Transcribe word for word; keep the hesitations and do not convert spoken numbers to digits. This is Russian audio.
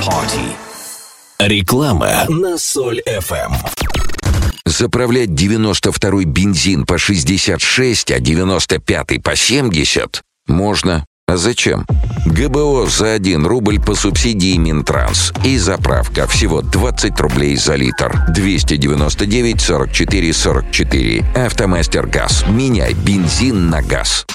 Party. Реклама на Соль эф эм. Заправлять девяносто второй бензин по шестьдесят шесть, а девяносто пятый по семьдесят можно. А зачем? ГБО за один рубль по субсидии Минтранс. И заправка всего двадцать рублей за литр. двести девяносто девять сорок четыре сорок четыре. Автомастер Газ. Меняй бензин на газ.